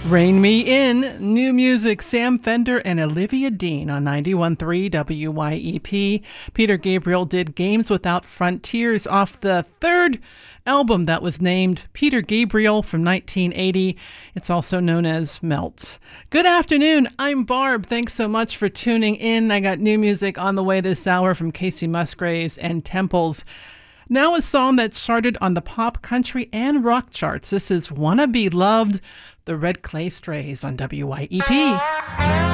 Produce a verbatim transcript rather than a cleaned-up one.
Rein Me In, new music, Sam Fender and Olivia Dean on ninety-one point three W Y E P. Peter Gabriel did Games Without Frontiers off the third album that was named Peter Gabriel from nineteen eighty. It's also known as Melt. Good afternoon, I'm Barb. Thanks so much for tuning in. I got new music on the way this hour from Casey Musgraves and Temples. Now a song that charted on the pop, country, and rock charts. This is Wanna Be Loved, the Red Clay Strays on W Y E P.